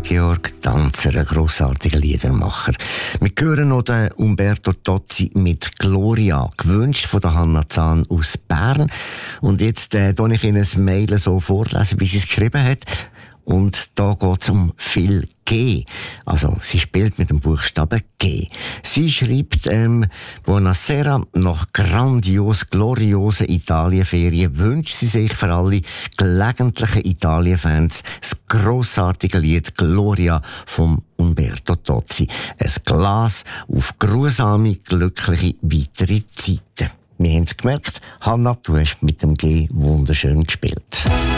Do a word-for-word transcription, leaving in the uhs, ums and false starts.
Georg Danzer, ein grossartiger Liedermacher. Wir hören noch den Umberto Tozzi mit «Gloria», gewünscht von der Hanna Zahn aus Bern. Und jetzt äh, tue ich Ihnen ein Mail so vorlesen, wie sie es geschrieben hat. Und da geht es um viel G. Also, sie spielt mit dem Buchstaben G. Sie schreibt, ähm, Buonasera, nach grandios, gloriosen Italienferien wünscht sie sich für alle gelegentlichen Italienfans das grossartige Lied Gloria vom Umberto Tozzi. Ein Glas auf grusame, glückliche weitere Zeiten. Wir haben es gemerkt, Hanna, du hast mit dem G wunderschön gespielt.